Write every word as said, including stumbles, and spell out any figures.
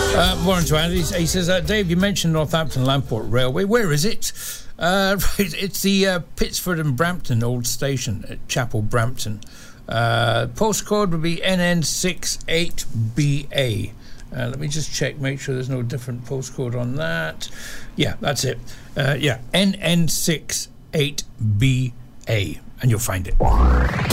Uh, Warren to Andy, he says, uh, Dave, you mentioned Northampton Lamport Railway. Where is it? Uh, right, it's the uh, Pittsford and Brampton old station at Chapel Brampton. Uh, postcode would be N N six eight B A. Uh, let me just check, make sure there's no different postcode on that. Yeah, that's it. Uh, yeah, N N six eight B A, and you'll find it.